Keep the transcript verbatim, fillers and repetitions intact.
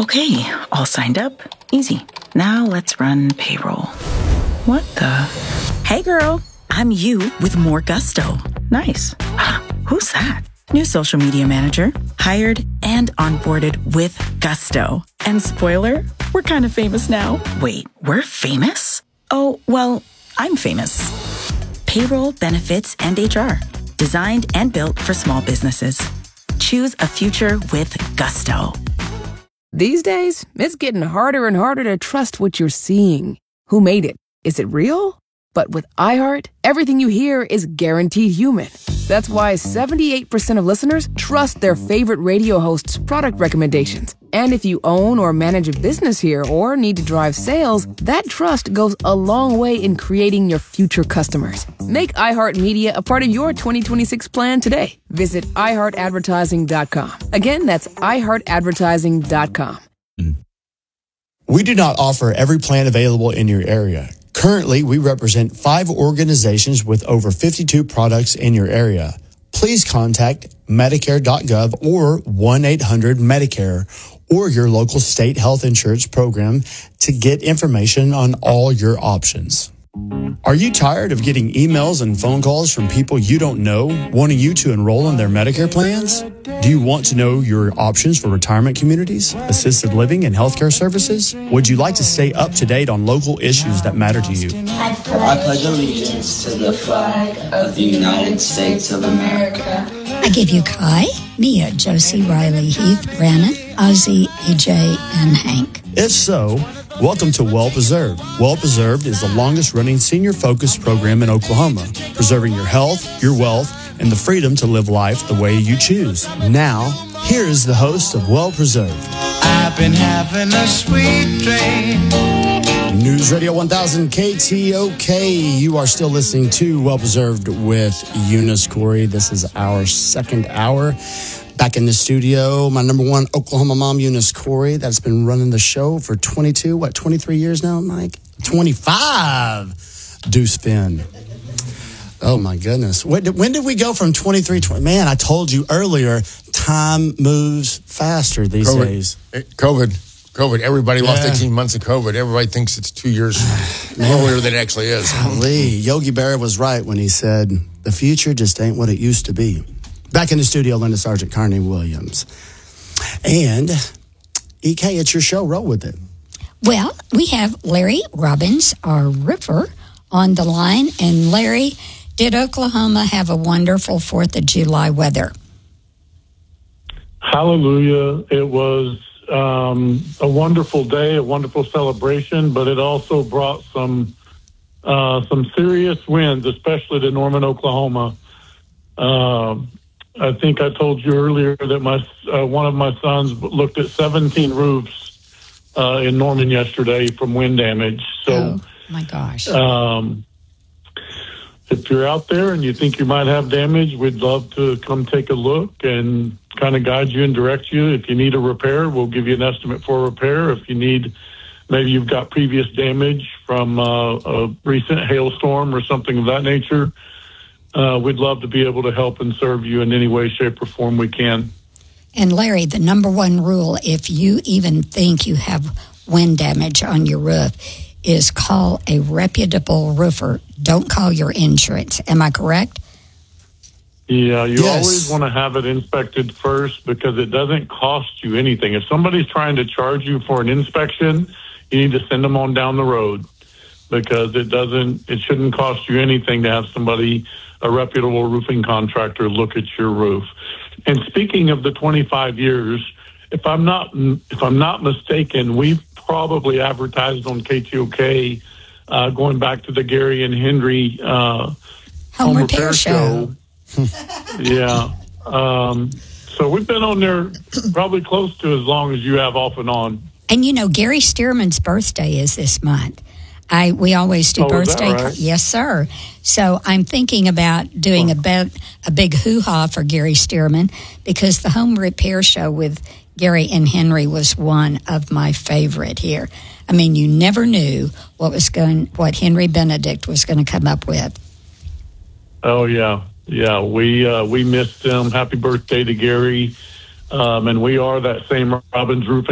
Okay, all signed up. Easy. Now let's run payroll. What the? Hey girl, I'm you with more gusto. Nice. Who's that? New social media manager, hired and onboarded with gusto. And spoiler, we're kind of famous now. Wait, we're famous? Oh, well, I'm famous. Payroll, benefits, and H R. Designed and built for small businesses. Choose a future with gusto. These days, it's getting harder and harder to trust what you're seeing. Who made it? Is it real? But with iHeart, everything you hear is guaranteed human. That's why seventy-eight percent of listeners trust their favorite radio host's product recommendations. And if you own or manage a business here or need to drive sales, that trust goes a long way in creating your future customers. Make iHeartMedia a part of your twenty twenty-six plan today. Visit i heart advertising dot com. Again, that's i heart advertising dot com. We do not offer every plan available in your area. Currently, we represent five organizations with over fifty-two products in your area. Please contact Medicare dot gov or one eight hundred Medicare or your local state health insurance program to get information on all your options. Are you tired of getting emails and phone calls from people you don't know wanting you to enroll in their Medicare plans? Do you want to know your options for retirement communities, assisted living, and healthcare services? Would you like to stay up to date on local issues that matter to you? I pledge allegiance to the flag of the United States of America. I give you Kai, Mia, Josie, Riley, Heath, Brandon, Ozzy, E J, and Hank. If so, welcome to Well Preserved. Well Preserved is the longest-running senior-focused program in Oklahoma, preserving your health, your wealth, and the freedom to live life the way you choose. Now, here is the host of Well Preserved. I've been having a sweet dream. News Radio one thousand K T O K. You are still listening to Well Preserved with Eunice Corey. This is our second hour. Back in the studio, my number one Oklahoma mom, Eunice Corey, that's been running the show for twenty-two, what, twenty-three years now, Mike? twenty-five. Deuce Finn. Oh, my goodness. When did, when did we go from twenty-three, twenty? Man, I told you earlier, time moves faster these COVID. days. COVID. COVID. Everybody Yeah. lost eighteen months of COVID. Everybody thinks it's two years earlier than it actually is. Golly, Yogi Berra was right when he said, the future just ain't what it used to be. Back in the studio, Linda Sargent, Carney Williams. And, E K, it's your show. Roll with it. Well, we have Larry Robbins, our roofer, on the line. And Larry, did Oklahoma have a wonderful fourth of July weather? Hallelujah. It was um, a wonderful day, a wonderful celebration, but it also brought some uh, some serious winds, especially to Norman, Oklahoma. Um, I think I told you earlier that my uh, one of my sons looked at seventeen roofs uh, in Norman yesterday from wind damage. So, oh, my gosh. Um, if you're out there and you think you might have damage, we'd love to come take a look and kind of guide you and direct you. If you need a repair, we'll give you an estimate for a repair. If you need, maybe you've got previous damage from uh, a recent hailstorm or something of that nature, uh, we'd love to be able to help and serve you in any way, shape, or form we can. And Larry, the number one rule, if you even think you have wind damage on your roof, is call a reputable roofer. Don't call your insurance. Am I correct? Yeah, you Yes. always want to have it inspected first because it doesn't cost you anything. If somebody's trying to charge you for an inspection, you need to send them on down the road because it doesn't, it shouldn't cost you anything to have somebody, a reputable roofing contractor, look at your roof. And speaking of the twenty-five years, if I'm not, if I'm not mistaken, we've probably advertised on K T O K uh, going back to the Gary and Henry uh, Home, home repair, repair show. show. Yeah. Um, so we've been on there probably close to as long as you have off and on. And you know, Gary Stearman's birthday is this month. I we always do Oh, is that birthday. right? Yes, sir. So I'm thinking about doing a, be- a big hoo-ha for Gary Stearman because the home repair show with Gary and Henry was one of my favorite here. I mean, you never knew what was going, what Henry Benedict was going to come up with. Oh yeah, yeah. We uh, we missed him. Happy birthday to Gary, um, and we are that same Robbins Roofing.